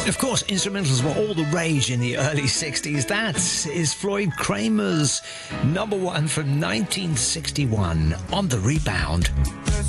Of course, instrumentals were all the rage in the early 60s. That is Floyd Kramer's number one from 1961, On the Rebound.